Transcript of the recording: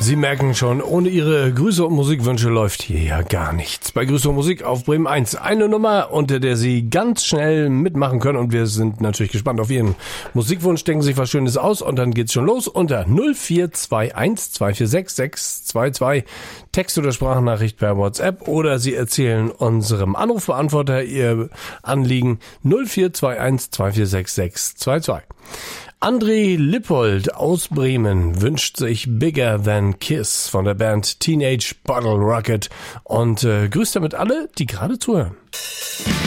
Sie merken schon, ohne Ihre Grüße und Musikwünsche läuft hier ja gar nichts. Bei Grüße und Musik auf Bremen 1 eine Nummer, unter der Sie ganz schnell mitmachen können. Und wir sind natürlich gespannt auf Ihren Musikwunsch. Denken Sie sich was Schönes aus und dann geht's schon los unter 0421 246 622. Text- oder Sprachnachricht per WhatsApp oder Sie erzählen unserem Anrufbeantworter Ihr Anliegen 0421 246 622. André Lippold aus Bremen wünscht sich Bigger Than Kiss von der Band Teenage Bottle Rocket und grüßt damit alle, die gerade zuhören.